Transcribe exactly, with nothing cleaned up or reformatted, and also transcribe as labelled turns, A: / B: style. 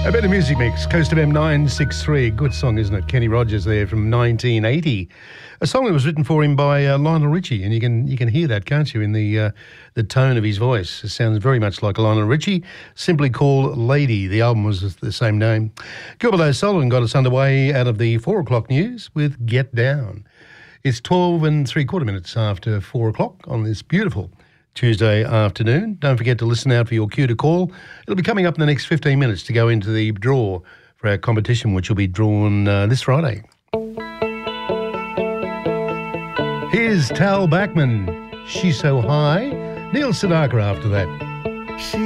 A: A bit of music mix, Coast F M nine six three. Good song, isn't it? Kenny Rogers there from nineteen eighty. A song that was written for him by uh, Lionel Richie, and you can you can hear that, can't you, in the uh, the tone of his voice. It sounds very much like Lionel Richie, simply called Lady. The album was the same name. Gilbert O'Sullivan got us underway out of the four o'clock news with Get Down. It's twelve and three quarter minutes after four o'clock on this beautiful Tuesday afternoon. Don't forget to listen out for your cue to call. It'll be coming up in the next fifteen minutes to go into the draw for our competition, which will be drawn uh, this Friday. Here's Tal Bachman, She's So High. Neil Sedaka after that.
B: She